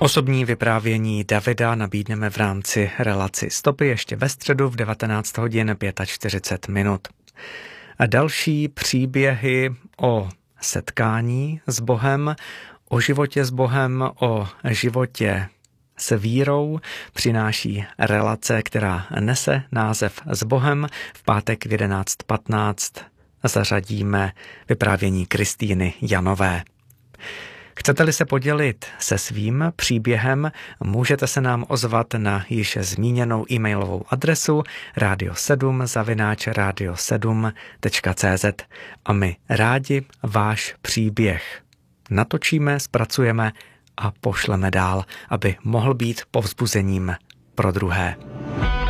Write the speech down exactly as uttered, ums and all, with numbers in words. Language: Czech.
Osobní vyprávění Davida nabídneme v rámci relaci Stopy ještě ve středu v devatenáct hodin čtyřicet pět minut. A další příběhy o setkání s Bohem, o životě s Bohem, o životě s vírou přináší relace, která nese název S Bohem. V pátek v jedenáct patnáct zařadíme vyprávění Kristýny Janové. Chcete-li se podělit se svým příběhem, můžete se nám ozvat na již zmíněnou e-mailovou adresu radio sedm zavináč radio sedm tečka cé zet a my rádi váš příběh natočíme, zpracujeme a pošleme dál, aby mohl být povzbuzením pro druhé.